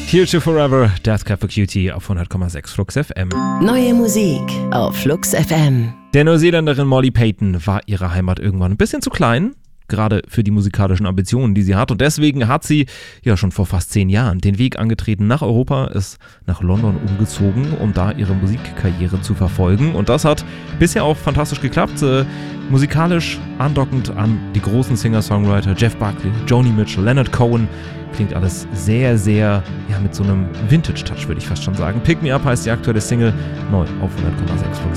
Future Forever, Death Cab for Cutie auf 100,6 Flux FM. Neue Musik auf Flux FM. Der Neuseeländerin Molly Payton war ihre Heimat irgendwann ein bisschen zu klein, gerade für die musikalischen Ambitionen, die sie hat. Und deswegen hat sie ja schon vor fast 10 Jahren den Weg angetreten nach Europa, ist nach London umgezogen, um da ihre Musikkarriere zu verfolgen. Und das hat bisher auch fantastisch geklappt. Musikalisch andockend an die großen Singer-Songwriter Jeff Buckley, Joni Mitchell, Leonard Cohen. Klingt alles sehr, sehr, ja, mit so einem Vintage-Touch, würde ich fast schon sagen. Pick Me Up heißt die aktuelle Single, neu auf 100,6 Flux.